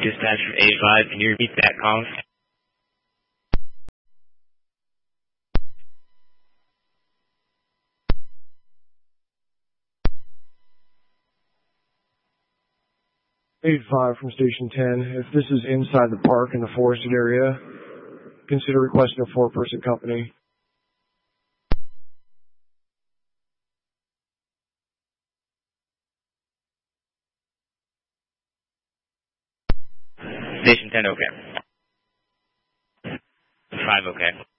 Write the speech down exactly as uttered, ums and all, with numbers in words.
dispatch from eight five. Can you repeat that call? eight five from Station ten. If this is inside the park in the forested area, consider requesting a four-person company. Station ten, okay. five, okay.